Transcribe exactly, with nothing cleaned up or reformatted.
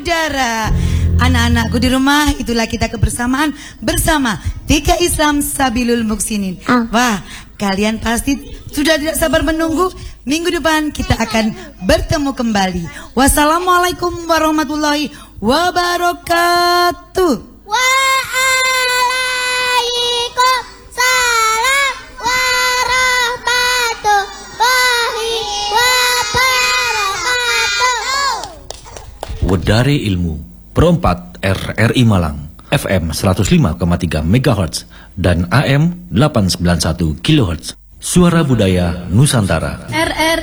udara. Anak-anakku di rumah, itulah kita kebersamaan bersama Tika Islam Sabilul Muksinin. Wah, kalian pasti sudah tidak sabar menunggu. Minggu depan kita akan bertemu kembali. Wassalamualaikum warahmatullahi wabarakatuh. Waalaikumsalam warahmatullahi wabarakatuh. Wedari Ilmu Perempat R R I Malang F M seratus lima koma tiga megahertz dan A M delapan ratus sembilan puluh satu kilohertz. Suara Budaya Nusantara. R R